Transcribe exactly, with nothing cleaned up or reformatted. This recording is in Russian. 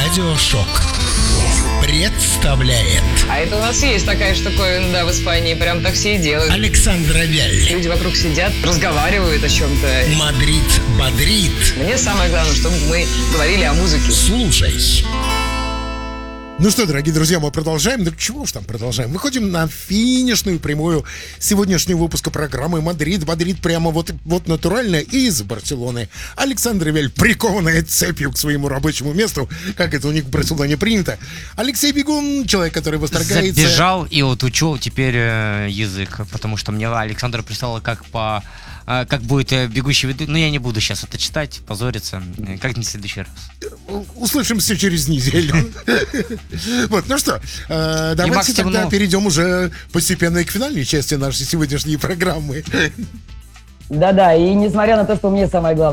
Радиошок представляет. А это у нас есть такая штуковина, да, в Испании. Прям так все и делают. Александра Вяль. Люди вокруг сидят, разговаривают о чем-то. Мадрид бодрит. Мне самое главное, чтобы мы говорили о музыке. Слушай. Ну что, дорогие друзья, мы продолжаем. Ну чего уж там продолжаем? Выходим на финишную прямую сегодняшнего выпуска программы «Мадрид бодрит» прямо вот, вот натурально из Барселоны. Александра Вяль, прикованная цепью к своему рабочему месту, как это у них в Барселоне принято. Алексей Бегун, человек, который восторгается... Забежал и вот учу теперь э, язык, потому что мне Александра прислала как по... э, как будет э, бегущий ведущий. Ну, я не буду сейчас это читать, позориться. Как-нибудь в следующий раз. Услышимся через неделю. Вот, ну что, э, давайте тогда перейдем уже постепенно к финальной части нашей сегодняшней программы. Да-да, и несмотря на то, что мне самое главное